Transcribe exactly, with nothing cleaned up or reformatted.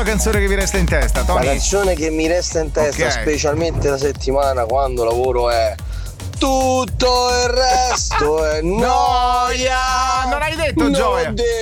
la canzone che vi resta in testa, Tony? La canzone che mi resta in testa, okay. specialmente la settimana quando lavoro, è tutto il resto è noia. Non hai detto non gioia. ho